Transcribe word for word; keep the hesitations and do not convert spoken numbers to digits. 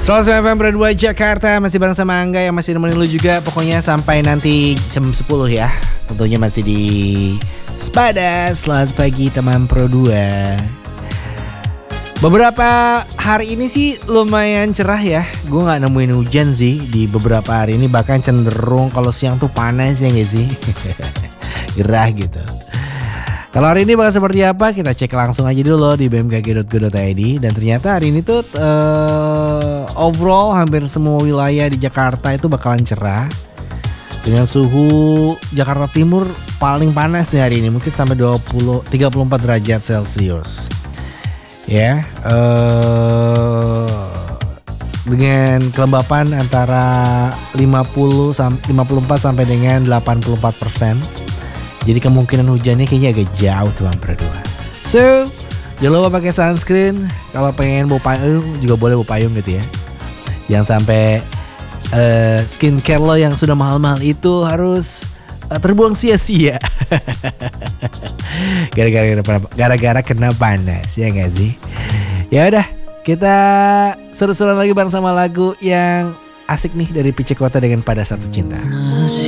seratus F M Pro dua Jakarta, masih bareng sama Angga yang masih nemenin lu juga. Pokoknya sampai nanti jam sepuluh ya. Tentunya masih di Spada. Selamat pagi teman Pro dua. Beberapa hari ini sih lumayan cerah ya. Gue gak nemuin hujan sih di beberapa hari ini. Bahkan cenderung kalau siang tuh panas ya gak sih. Gerah gitu. Kalau hari ini bakal seperti apa, kita cek langsung aja dulu di b m k g dot go dot i d. Dan ternyata hari ini tuh uh, overall hampir semua wilayah di Jakarta itu bakalan cerah. Dengan suhu Jakarta Timur paling panas nih hari ini, mungkin sampai dua puluh, tiga puluh empat derajat Celcius. Ya, uh, dengan kelembapan antara lima puluh, lima puluh empat sampai dengan delapan puluh empat persen. Jadi kemungkinan hujannya kayaknya agak jauh teman berdua. So, jangan lupa pakai sunscreen. Kalau pengen bawa payung juga boleh bawa payung gitu ya. Jangan sampai uh, skincare lo yang sudah mahal-mahal itu harus uh, terbuang sia-sia. Gara-gara gara-gara kena panas ya nggak sih? Ya udah, kita seru-seruan lagi bareng sama lagu yang asik nih dari Pice Kota dengan Pada Satu Cinta.